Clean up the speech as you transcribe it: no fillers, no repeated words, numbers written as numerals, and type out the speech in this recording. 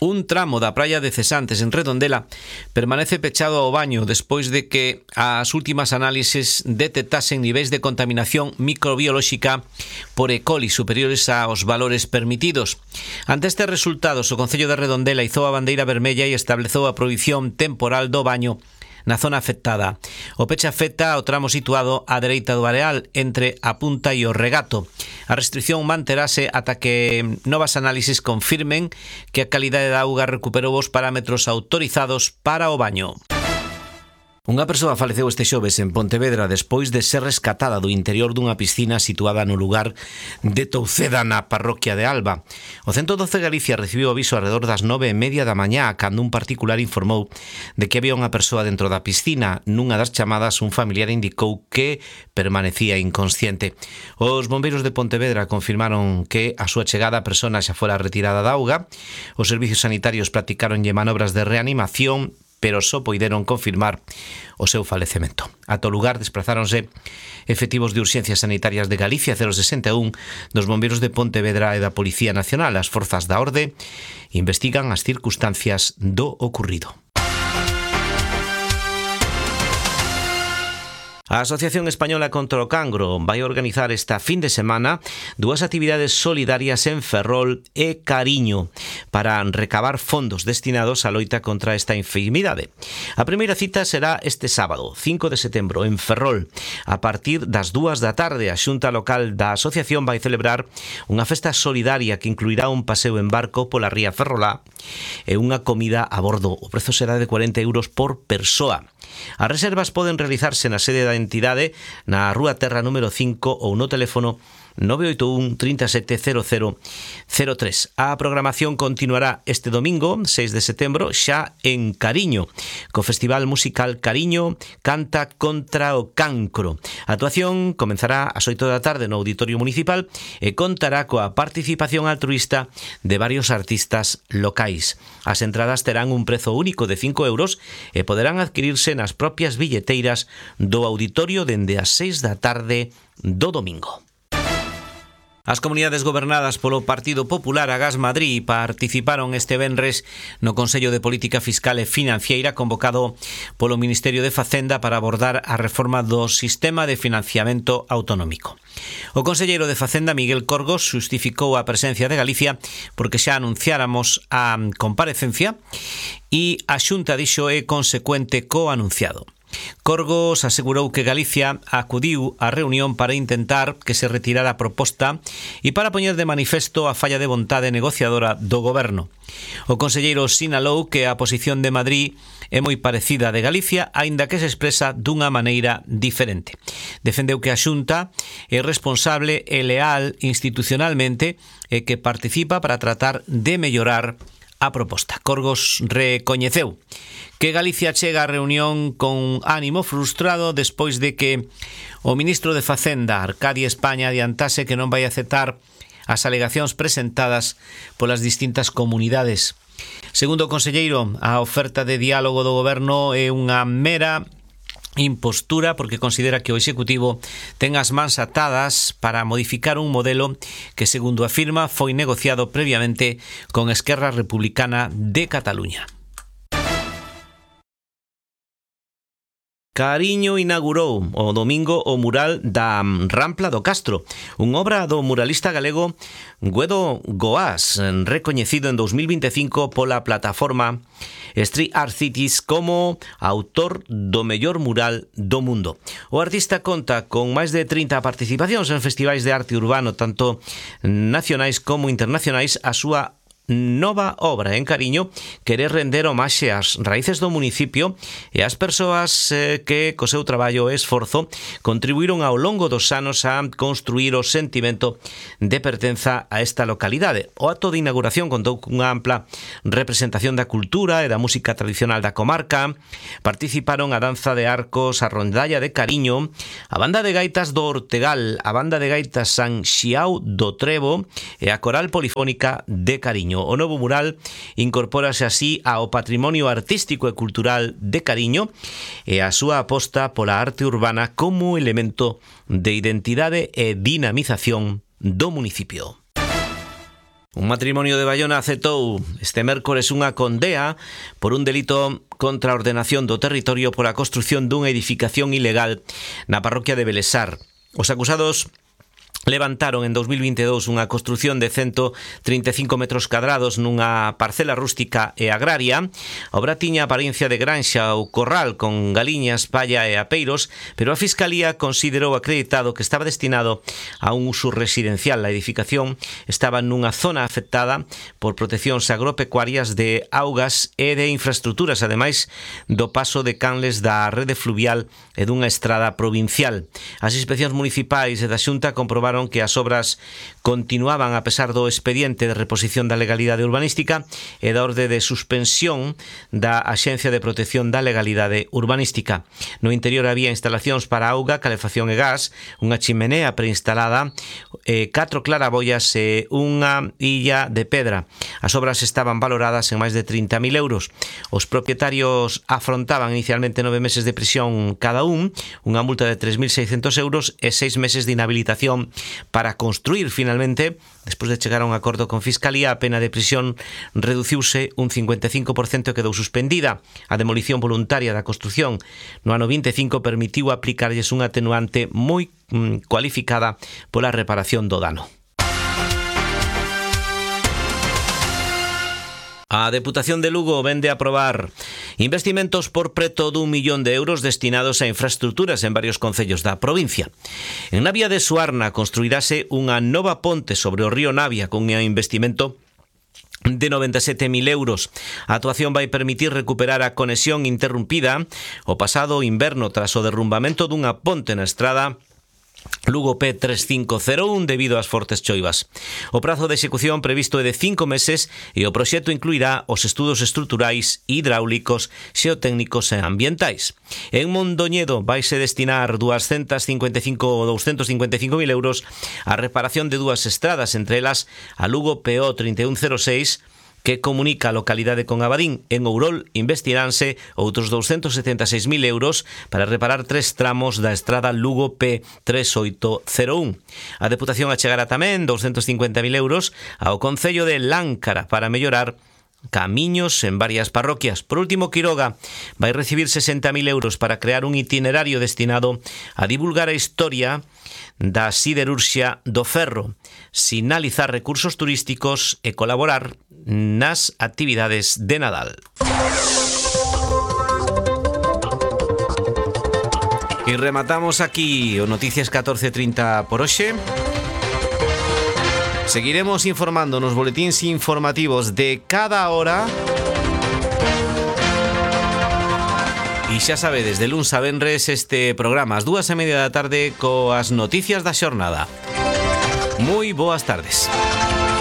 Un tramo da praia de Cesantes en Redondela permanece pechado ao baño despois de que as últimas análises detectasen niveis de contaminación microbiolóxica por E. coli superiores aos valores permitidos. Ante estes resultados, o Concello de Redondela izou a bandeira vermella e estableceu a prohibición temporal do baño na zona afectada. O peche afecta ao tramo situado á dereita do areal entre a Punta e o Regato. A restricción manterase ata que novas análises confirmen que a calidade da auga recuperou os parámetros autorizados para o baño. Unha persoa faleceu este xoves en Pontevedra despois de ser rescatada do interior dunha piscina situada no lugar de Touceda, na parroquia de Alba. O 112 Galicia recibiu aviso alrededor das 9:30 da mañá cando un particular informou de que había unha persoa dentro da piscina. Nunha das chamadas, un familiar indicou que permanecía inconsciente. Os bombeiros de Pontevedra confirmaron que a súa chegada a persona xa fora retirada da auga. Os servicios sanitarios practicaronlle manobras de reanimación, pero só poideron confirmar o seu falecemento. Ata o lugar desplazáronse efectivos de Urxencias Sanitarias de Galicia 061, dos bombeiros de Pontevedra e da Policía Nacional. As forzas da orde investigan as circunstancias do ocurrido. A Asociación Española contra o Cancro vai organizar esta fin de semana dúas actividades solidarias en Ferrol e Cariño para recabar fondos destinados á loita contra esta enfermidade. A primeira cita será este sábado, 5 de setembro, en Ferrol. A partir das 2 da tarde, a Xunta Local da Asociación vai celebrar unha festa solidaria que incluirá un paseo en barco pola ría Ferrolá e unha comida a bordo. O prezo será de 40 euros por persoa. As reservas poden realizarse na sede da entidade na Rúa Terra número 5 ou no teléfono 981 37 00 03. A programación continuará este domingo, 6 de setembro, xa en Cariño, co Festival Musical Cariño Canta contra o Cancro. A actuación comenzará ás 8 da tarde no Auditorio Municipal e contará coa participación altruísta de varios artistas locais. As entradas terán un prezo único de 5 euros e poderán adquirirse nas propias billeteiras do auditorio dende as 6 da tarde do domingo. As comunidades gobernadas polo Partido Popular agás Madrid participaron este venres no Consello de Política Fiscal e Financiera convocado polo Ministerio de Facenda para abordar a reforma do sistema de financiamento autonómico. O conselleiro de Facenda, Miguel Corgos, xustificou a presencia de Galicia porque xa anunciáramos a comparecencia e a Xunta dixo é consecuente co anunciado. Corgos asegurou que Galicia acudiu á reunión para intentar que se retirara a proposta e para poñer de manifesto a falla de vontade negociadora do goberno. O conselleiro sinalou que a posición de Madrid é moi parecida á de Galicia, aínda que se expresa dunha maneira diferente. Defendeu que a Xunta é responsable e leal institucionalmente e que participa para tratar de mellorar a proposta. Corgos recoñeceu que Galicia chega á reunión con ánimo frustrado despois de que o ministro de Facenda, Arcadio España, adiantase que non vai aceptar as alegacións presentadas polas distintas comunidades. Segundo o conselleiro, a oferta de diálogo do goberno é unha mera impostura porque considera que o Executivo ten as mans atadas para modificar un modelo que, segundo afirma, foi negociado previamente con Esquerra Republicana de Cataluña. Cariño inaugurou o domingo o mural da Rampla do Castro, unha obra do muralista galego Guedo Goás, recoñecido en 2025 pola plataforma Street Art Cities como autor do mellor mural do mundo. O artista conta con máis de 30 participacións en festivais de arte urbano, tanto nacionais como internacionais. A súa nova obra en Cariño quere render homaxe ás raíces do municipio e ás persoas que co seu traballo e esforzo contribuíron ao longo dos anos a construir o sentimento de pertenza a esta localidade. O acto de inauguración contou cunha ampla representación da cultura e da música tradicional da comarca. Participaron a danza de arcos, a rondalla de Cariño, a banda de gaitas do Ortegal, a banda de gaitas San Xiao do Trevo e a coral polifónica de Cariño. O novo mural incorpórase así ao patrimonio artístico e cultural de Cariño e a súa aposta pola arte urbana como elemento de identidade e dinamización do municipio. Un matrimonio de Baiona aceptou este mércores unha condea por un delito contra a ordenación do territorio pola construción dunha edificación ilegal na parroquia de Belesar. Os acusados levantaron en 2022 unha construción de 135 metros cadrados nunha parcela rústica e agraria. A obra tiña apariencia de granxa ou corral con galiñas, palla e apeiros, pero a Fiscalía considerou acreditado que estaba destinado a un uso residencial. A edificación estaba nunha zona afectada por proteccións agropecuarias de augas e de infraestructuras, ademais do paso de canles da rede fluvial e dunha estrada provincial. As inspeccións municipais e da Xunta comprobaron que as obras continuaban a pesar do expediente de reposición da legalidade urbanística e da orde de suspensión da Axencia de Protección da Legalidade Urbanística. No interior había instalacións para auga, calefacción e gas, unha chimenea preinstalada, 4 claraboias e unha illa de pedra. As obras estaban valoradas en máis de 30.000 euros. Os propietarios afrontaban inicialmente 9 meses de prisión cada un, unha multa de 3.600 euros e 6 meses de inhabilitación para construir. Finalmente, despois de chegar a un acordo con Fiscalía, a pena de prisión reduciuse un 55% e quedou suspendida. A demolición voluntaria da construción no ano 25 permitiu aplicarlles un atenuante moi cualificada pola reparación do dano. A Deputación de Lugo vende a aprobar investimentos por preto d'1 millón de euros destinados a infraestructuras en varios concellos da provincia. En Navia de Suarna construirase unha nova ponte sobre o río Navia con un investimento de 97.000 euros. A actuación vai permitir recuperar a conexión interrumpida o pasado inverno tras o derrumbamento dunha ponte na estrada Lugo P3501 debido ás fortes choivas. O prazo de execución previsto é de 5 meses e o proxecto incluirá os estudos estruturais, hidráulicos, xeotécnicos e ambientais. En Mondoñedo vaise destinar 255.000 euros á reparación de dúas estradas, entre elas a Lugo PO 3106, que comunica a localidade con Abadín. En Ourol investiranse outros 276.000 euros para reparar 3 tramos da estrada Lugo P3801. A Deputación achegará tamén 250.000 euros ao Concello de Láncara para mellorar camiños en varias parroquias. Por último, Quiroga vai recibir 60.000 euros para crear un itinerario destinado a divulgar a historia da siderurxia do ferro, sinalizar recursos turísticos e colaborar nas actividades de Nadal. E rematamos aquí o Noticias 14:30 por hoxe. Seguiremos informando nos boletíns informativos de cada hora. E xa sabedes, de luns a venres este programa ás 2:30 da tarde coas noticias da xornada. Moi boas tardes.